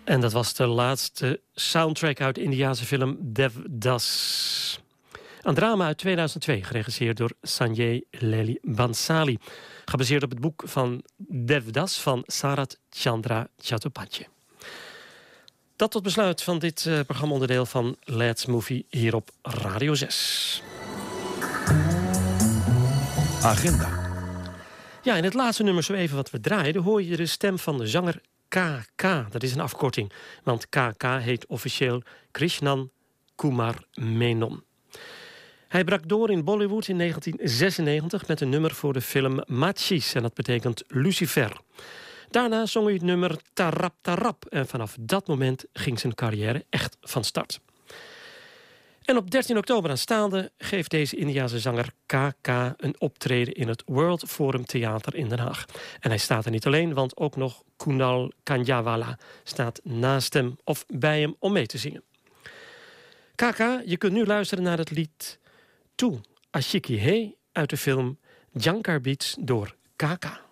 En dat was de laatste soundtrack uit de Indiase film Devdas. Een drama uit 2002, geregisseerd door Sanjay Leela Bhansali. Gebaseerd op het boek van Devdas van Sarath Chandra Chattopadhyay. Dat tot besluit van dit programmaonderdeel van Let's Movie hier op Radio 6. Agenda. Ja, in het laatste nummer zo even wat we draaiden hoor je de stem van de zanger KK. Dat is een afkorting, want KK heet officieel Krishnan Kumar Menon. Hij brak door in Bollywood in 1996 met een nummer voor de film Machis. En dat betekent Lucifer. Daarna zong hij het nummer Tarap Tarap. En vanaf dat moment ging zijn carrière echt van start. En op 13 oktober aanstaande geeft deze Indiase zanger KK een optreden in het World Forum Theater in Den Haag. En hij staat er niet alleen, want ook nog Kunal Kanjawala staat naast hem of bij hem om mee te zingen. KK, je kunt nu luisteren naar het lied Tu Ashiki Hai uit de film Jankar Beats door KK.